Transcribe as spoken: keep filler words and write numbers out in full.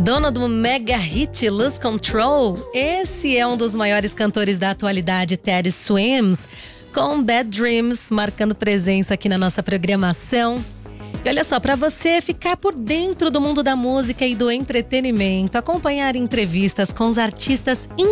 Dono do mega hit Lose Control, esse é um dos maiores cantores da atualidade, Teddy Swims, com Bad Dreams marcando presença aqui na nossa programação. E olha só, para você ficar por dentro do mundo da música e do entretenimento, acompanhar entrevistas com os artistas